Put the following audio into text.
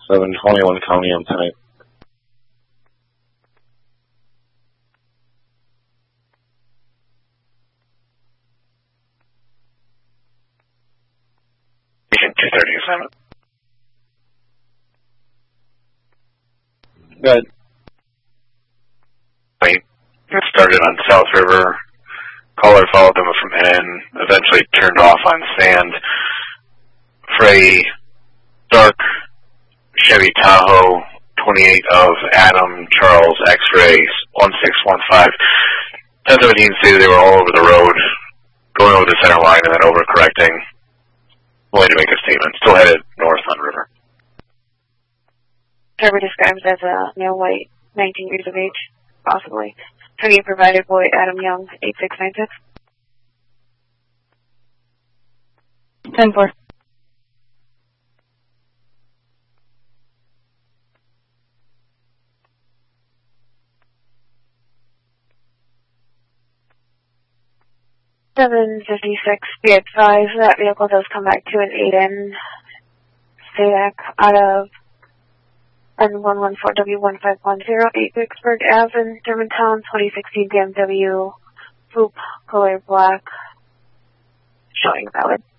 721 County on tonight. Agent 230 assignment. Good. It started on South River. Caller followed them from NN, eventually turned off on Sand. For a dark Chevy Tahoe, 28 of Adam Charles X-Ray 1615. 1017 stated they were all over the road, going over the center line and then overcorrecting. Only to make a statement. Still headed north on River. Driver described as a male white, 19 years of age, possibly. Training provided boy Adam Young, 8696. 10-4. Be advised that vehicle does come back to an 8N SADAC out of N114W1510, 8 Vicksburg Ave in Germantown, 2016 BMW, coupe, color black, showing valid.